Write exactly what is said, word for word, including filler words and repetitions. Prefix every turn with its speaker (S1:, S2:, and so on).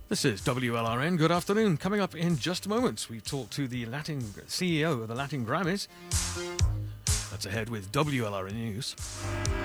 S1: This is W L R N. Good afternoon. Coming up in just a moment, we talk to the Latin C E O of the Latin Grammys. That's ahead with W L R N News.